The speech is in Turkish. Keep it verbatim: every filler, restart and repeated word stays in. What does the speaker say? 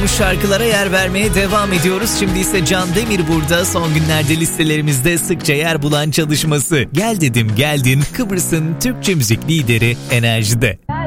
olmuş şarkılara yer vermeye devam ediyoruz. Şimdi ise Can Demir burada, son günlerde listelerimizde sıkça yer bulan çalışması. Gel dedim geldin, Kıbrıs'ın Türkçe müzik lideri Enerji'de.